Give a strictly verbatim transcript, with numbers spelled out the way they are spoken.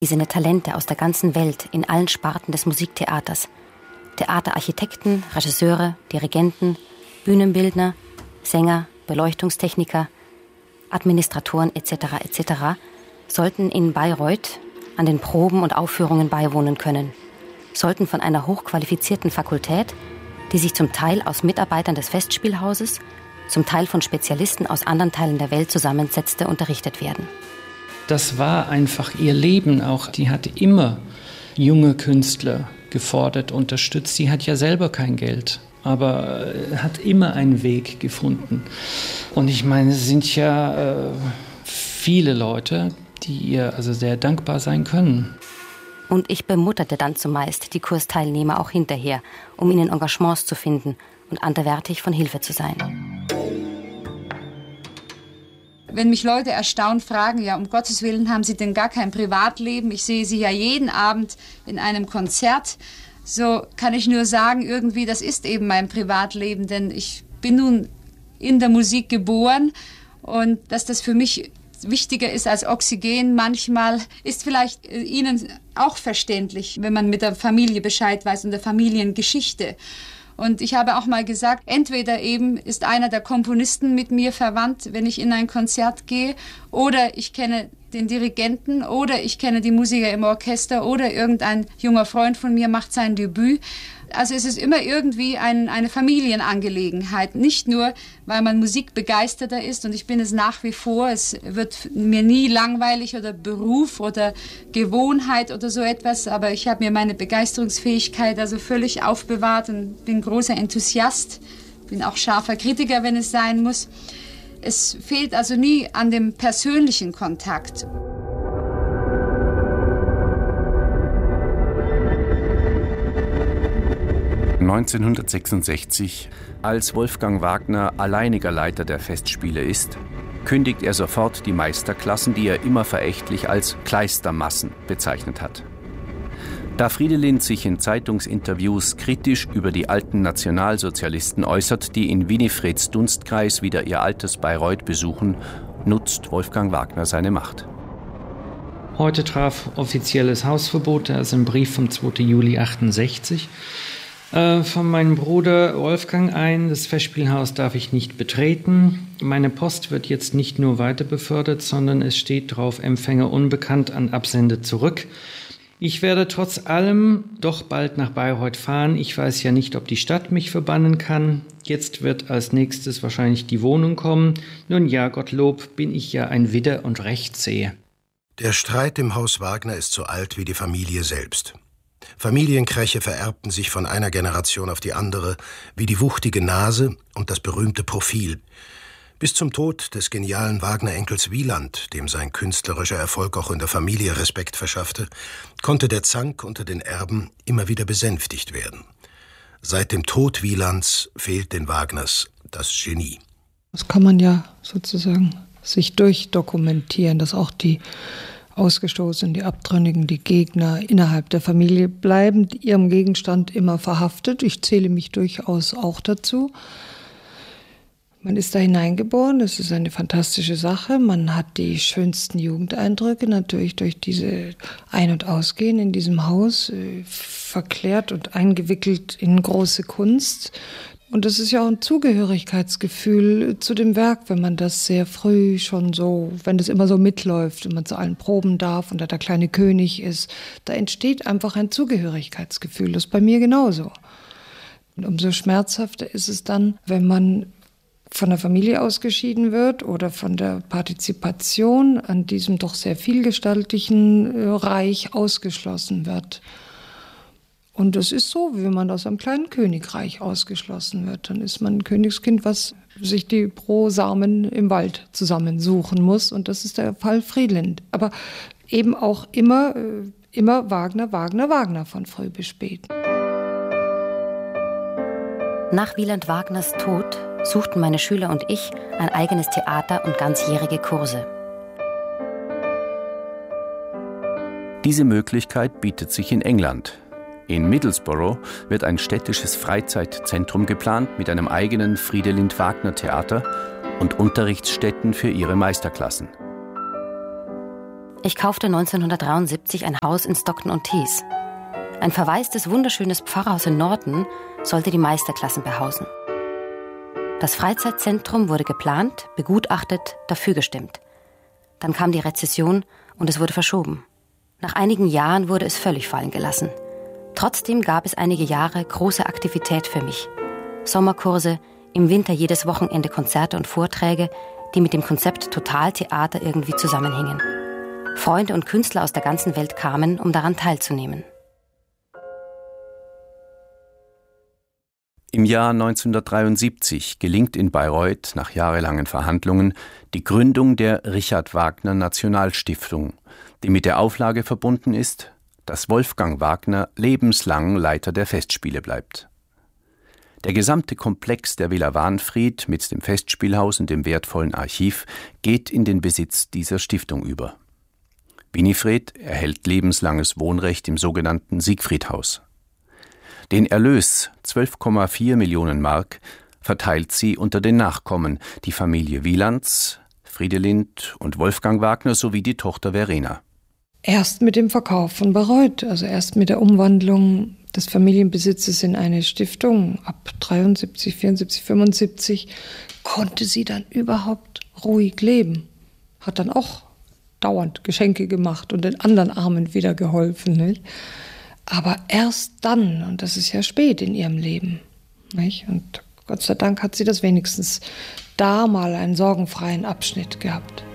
Diese Talente aus der ganzen Welt in allen Sparten des Musiktheaters. Theaterarchitekten, Regisseure, Dirigenten, Bühnenbildner, Sänger, Beleuchtungstechniker, Administratoren et cetera et cetera sollten in Bayreuth an den Proben und Aufführungen beiwohnen können, sollten von einer hochqualifizierten Fakultät, die sich zum Teil aus Mitarbeitern des Festspielhauses, zum Teil von Spezialisten aus anderen Teilen der Welt zusammensetzte, unterrichtet werden. Das war einfach ihr Leben auch. Die hat immer junge Künstler gefordert, unterstützt. Sie hat ja selber kein Geld, aber hat immer einen Weg gefunden. Und ich meine, es sind ja äh, viele Leute, die ihr also sehr dankbar sein können. Und ich bemutterte dann zumeist die Kursteilnehmer auch hinterher, um ihnen Engagements zu finden und anderweitig von Hilfe zu sein. Wenn mich Leute erstaunt fragen, ja, um Gottes Willen, haben Sie denn gar kein Privatleben? Ich sehe Sie ja jeden Abend in einem Konzert. So kann ich nur sagen, irgendwie, das ist eben mein Privatleben, denn ich bin nun in der Musik geboren und dass das für mich wichtiger ist als Oxygen manchmal, ist vielleicht Ihnen auch verständlich, wenn man mit der Familie Bescheid weiß und der Familiengeschichte. Und ich habe auch mal gesagt, entweder eben ist einer der Komponisten mit mir verwandt, wenn ich in ein Konzert gehe, oder ich kenne den Dirigenten, oder ich kenne die Musiker im Orchester, oder irgendein junger Freund von mir macht sein Debüt. Also es ist immer irgendwie ein, eine Familienangelegenheit, nicht nur, weil man musikbegeisterter ist, und ich bin es nach wie vor, es wird mir nie langweilig oder Beruf oder Gewohnheit oder so etwas, aber ich habe mir meine Begeisterungsfähigkeit also völlig aufbewahrt und bin großer Enthusiast, bin auch scharfer Kritiker, wenn es sein muss. Es fehlt also nie an dem persönlichen Kontakt. neunzehnhundertsechsundsechzig, als Wolfgang Wagner alleiniger Leiter der Festspiele ist, kündigt er sofort die Meisterklassen, die er immer verächtlich als Kleistermassen bezeichnet hat. Da Fridelind sich in Zeitungsinterviews kritisch über die alten Nationalsozialisten äußert, die in Winifreds Dunstkreis wieder ihr altes Bayreuth besuchen, nutzt Wolfgang Wagner seine Macht. Heute traf offizielles Hausverbot, da ist ein Brief vom zweiten Juli achtundsechzig. Von meinem Bruder Wolfgang ein. Das Festspielhaus darf ich nicht betreten. Meine Post wird jetzt nicht nur weiter befördert, sondern es steht drauf, Empfänger unbekannt, an Absender zurück. Ich werde trotz allem doch bald nach Bayreuth fahren. Ich weiß ja nicht, ob die Stadt mich verbannen kann. Jetzt wird als nächstes wahrscheinlich die Wohnung kommen. Nun ja, Gottlob, bin ich ja ein Widder und Rechtseher. Der Streit im Haus Wagner ist so alt wie die Familie selbst. Familienkräche vererbten sich von einer Generation auf die andere, wie die wuchtige Nase und das berühmte Profil. Bis zum Tod des genialen Wagner-Enkels Wieland, dem sein künstlerischer Erfolg auch in der Familie Respekt verschaffte, konnte der Zank unter den Erben immer wieder besänftigt werden. Seit dem Tod Wielands fehlt den Wagners das Genie. Das kann man ja sozusagen sich durchdokumentieren, dass auch die Ausgestoßenen, die Abtrünnigen, die Gegner innerhalb der Familie bleiben, ihrem Gegenstand immer verhaftet. Ich zähle mich durchaus auch dazu. Man ist da hineingeboren, das ist eine fantastische Sache. Man hat die schönsten Jugendeindrücke natürlich durch diese Ein- und Ausgehen in diesem Haus, äh, verklärt und eingewickelt in große Kunst. Und das ist ja auch ein Zugehörigkeitsgefühl zu dem Werk, wenn man das sehr früh schon so, wenn das immer so mitläuft, wenn man zu allen Proben darf und da der kleine König ist, da entsteht einfach ein Zugehörigkeitsgefühl. Das ist bei mir genauso. Und umso schmerzhafter ist es dann, wenn man von der Familie ausgeschieden wird oder von der Partizipation an diesem doch sehr vielgestaltigen Reich ausgeschlossen wird. Und es ist so, wie wenn man aus einem kleinen Königreich ausgeschlossen wird. Dann ist man ein Königskind, was sich die Brosamen im Wald zusammensuchen muss. Und das ist der Fall Fridelind. Aber eben auch immer, immer Wagner, Wagner, Wagner von früh bis spät. Nach Wieland Wagners Tod suchten meine Schüler und ich ein eigenes Theater und ganzjährige Kurse. Diese Möglichkeit bietet sich in England. In Middlesbrough wird ein städtisches Freizeitzentrum geplant mit einem eigenen Fridelind-Wagner-Theater und Unterrichtsstätten für ihre Meisterklassen. Ich kaufte neunzehnhundertdreiundsiebzig ein Haus in Stockton-on-Tees. Ein verwaistes, wunderschönes Pfarrhaus in Norton sollte die Meisterklassen behausen. Das Freizeitzentrum wurde geplant, begutachtet, dafür gestimmt. Dann kam die Rezession und es wurde verschoben. Nach einigen Jahren wurde es völlig fallen gelassen. Trotzdem gab es einige Jahre große Aktivität für mich. Sommerkurse, im Winter jedes Wochenende Konzerte und Vorträge, die mit dem Konzept Totaltheater irgendwie zusammenhingen. Freunde und Künstler aus der ganzen Welt kamen, um daran teilzunehmen. Im Jahr neunzehnhundertdreiundsiebzig gelingt in Bayreuth nach jahrelangen Verhandlungen die Gründung der Richard Wagner Nationalstiftung, die mit der Auflage verbunden ist, dass Wolfgang Wagner lebenslang Leiter der Festspiele bleibt. Der gesamte Komplex der Villa Wahnfried mit dem Festspielhaus und dem wertvollen Archiv geht in den Besitz dieser Stiftung über. Winifred erhält lebenslanges Wohnrecht im sogenannten Siegfriedhaus. Den Erlös, zwölf Komma vier Millionen Mark, verteilt sie unter den Nachkommen, die Familie Wielands, Friedelind und Wolfgang Wagner sowie die Tochter Verena. Erst mit dem Verkauf von Bayreuth, also erst mit der Umwandlung des Familienbesitzes in eine Stiftung ab dreiundsiebzig, vierundsiebzig, fünfundsiebzig, konnte sie dann überhaupt ruhig leben. Hat dann auch dauernd Geschenke gemacht und den anderen Armen wieder geholfen. Nicht? Aber erst dann, und das ist ja spät in ihrem Leben, nicht? Und Gott sei Dank hat sie das wenigstens da mal einen sorgenfreien Abschnitt gehabt.